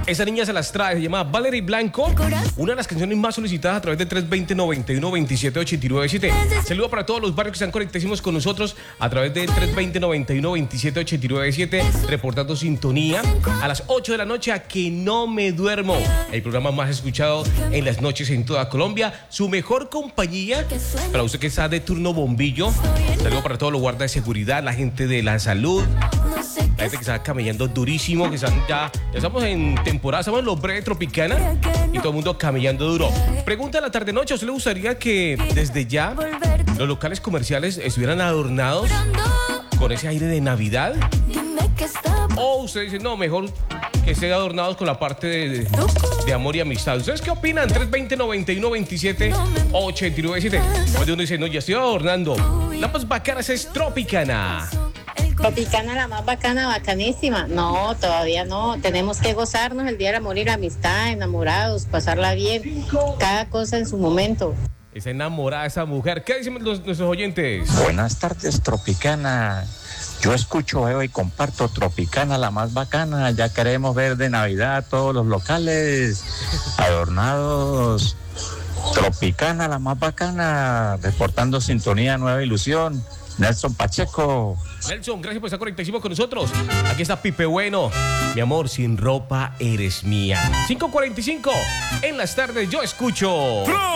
Esa niña se las trae, se llama Valerie Blanco, una de las canciones más solicitadas a través de 320-91-27-897. Saludo para todos los barrios que están conectadísimos con nosotros a través de 320-91-27-897, reportando sintonía a las 8 de la noche a Que No Me Duermo, el programa más escuchado en las noches en toda Colombia, su mejor compañía para usted que está de turno bombillo. Saludo para todos los guardas de seguridad, la gente de la salud, la gente que está camellando durísimo, que están ya estamos en temporada, estamos en los breves Tropicana y todo el mundo camellando duro. Pregunta de la tarde-noche, ¿a usted le gustaría que desde ya los locales comerciales estuvieran adornados con ese aire de Navidad? O usted dice, no, mejor que estén adornados con la parte de amor y amistad. ¿Ustedes qué opinan? 320-91-27-897. Cuando uno dice, no, ya estoy adornando. La más bacana es Tropicana. Tropicana, la más bacana, bacanísima. No, todavía no. Tenemos que gozarnos el día del amor y la amistad, enamorados, pasarla bien. Cada cosa en su momento. Está enamorada esa mujer. ¿Qué dicen nuestros oyentes? Buenas tardes, Tropicana. Yo escucho, veo y comparto Tropicana, la más bacana. Ya queremos ver de Navidad todos los locales adornados. Tropicana, la más bacana. Reportando sintonía, Nueva Ilusión. Nelson Pacheco. Nelson, gracias por estar conectadísimo con nosotros. Aquí está Pipe Bueno. Mi amor, sin ropa eres mía. 5:45. En las tardes yo escucho